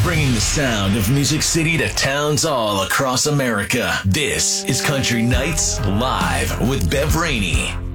Bringing the sound of Music City to towns all across America. This is Country Nights Live with Bev Rainey.